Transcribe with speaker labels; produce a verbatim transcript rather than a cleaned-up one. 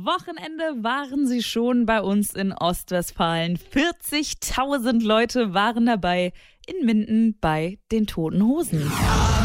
Speaker 1: Wochenende waren sie schon bei uns in Ostwestfalen. vierzigtausend Leute waren dabei in Minden bei den Toten Hosen.